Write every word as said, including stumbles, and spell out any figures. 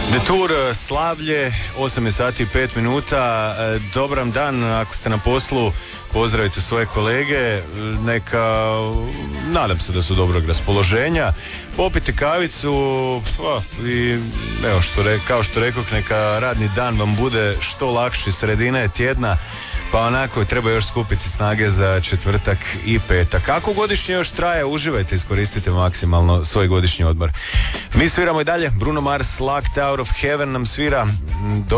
The Tour, Slavlje, osam je sati i pet minuta. Dobram dan, ako ste na poslu, pozdravite svoje kolege, neka, nadam se da su dobrog raspoloženja, popite kavicu pa, i evo što re, kao što rekoh, neka radni dan vam bude što lakši, sredina je tjedna, pa onako treba još skupiti snage za četvrtak i petak. Kako godišnje još traje, uživajte, iskoristite maksimalno svoj godišnji odmor. Mi sviramo i dalje, Bruno Mars, Locked Out of Heaven nam svira.